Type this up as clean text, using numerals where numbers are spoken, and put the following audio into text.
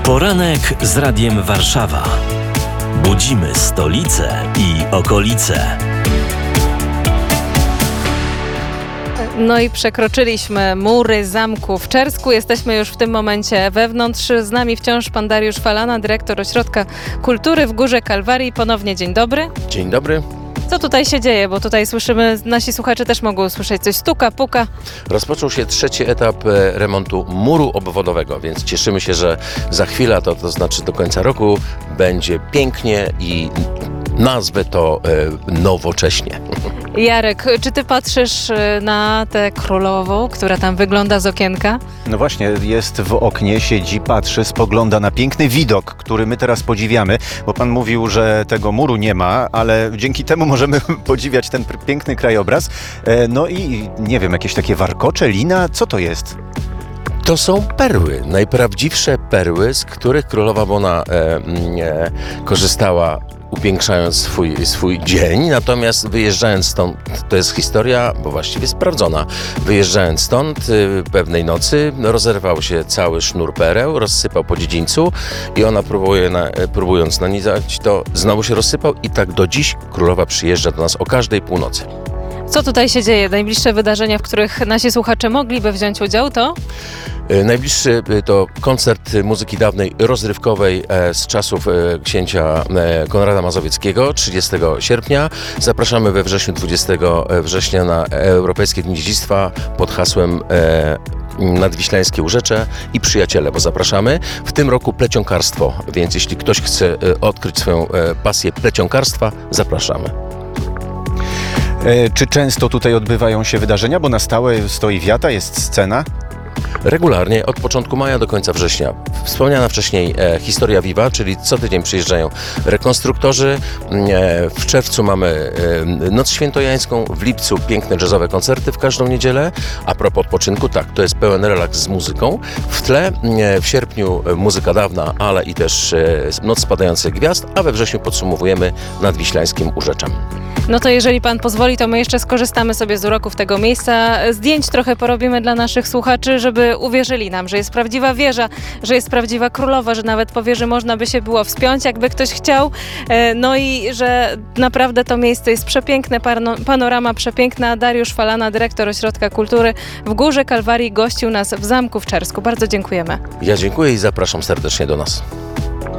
Poranek z Radiem Warszawa. Budzimy stolicę i okolice. No i przekroczyliśmy mury zamku w Czersku. Jesteśmy już w tym momencie wewnątrz. Z nami wciąż pan Dariusz Falana, dyrektor Ośrodka Kultury w Górze Kalwarii. Ponownie dzień dobry. Dzień dobry. Co tutaj się dzieje? Bo tutaj słyszymy, nasi słuchacze też mogą usłyszeć coś stuka, puka. Rozpoczął się trzeci etap remontu muru obwodowego, więc cieszymy się, że za chwilę, to znaczy do końca roku, będzie pięknie i nazwę to nowocześnie. Jarek, czy ty patrzysz na tę królową, która tam wygląda z okienka? No właśnie, jest w oknie, siedzi, patrzy, spogląda na piękny widok, który my teraz podziwiamy, bo pan mówił, że tego muru nie ma, ale dzięki temu możemy podziwiać ten piękny krajobraz. No i nie wiem, jakieś takie warkocze, lina, co to jest? To są perły, najprawdziwsze perły, z których królowa Bona korzystała, upiększając swój dzień, natomiast wyjeżdżając stąd, to jest historia, bo właściwie sprawdzona, wyjeżdżając stąd pewnej nocy rozerwał się cały sznur pereł, rozsypał po dziedzińcu i ona próbując nanizać to znowu się rozsypał i tak do dziś królowa przyjeżdża do nas o każdej północy. Co tutaj się dzieje? Najbliższe wydarzenia, w których nasi słuchacze mogliby wziąć udział, to? Najbliższy to koncert muzyki dawnej, rozrywkowej z czasów księcia Konrada Mazowieckiego 30 sierpnia. Zapraszamy we wrześniu, 20 września na Europejskie Dni Dziedzictwa pod hasłem Nadwiślańskie Urzecze i Przyjaciele, bo zapraszamy. W tym roku plecionkarstwo, więc jeśli ktoś chce odkryć swoją pasję plecionkarstwa, zapraszamy. Czy często tutaj odbywają się wydarzenia, bo na stałe stoi wiata, jest scena? Regularnie od początku maja do końca września. Wspomniana wcześniej Historia Viva, czyli co tydzień przyjeżdżają rekonstruktorzy. W czerwcu mamy Noc Świętojańską, w lipcu piękne jazzowe koncerty w każdą niedzielę. A propos odpoczynku, tak, to jest pełen relaks z muzyką. W tle w sierpniu muzyka dawna, ale i też Noc Spadających Gwiazd, a we wrześniu podsumowujemy Nadwiślańskim Urzeczem. No to jeżeli pan pozwoli, to my jeszcze skorzystamy sobie z uroków tego miejsca. Zdjęć trochę porobimy dla naszych słuchaczy, żeby uwierzyli nam, że jest prawdziwa wieża, że jest prawdziwa królowa, że nawet po wieży można by się było wspiąć, jakby ktoś chciał. No i że naprawdę to miejsce jest przepiękne, panorama przepiękna. Dariusz Falana, dyrektor Ośrodka Kultury w Górze Kalwarii, gościł nas w Zamku w Czersku. Bardzo dziękujemy. Ja dziękuję i zapraszam serdecznie do nas.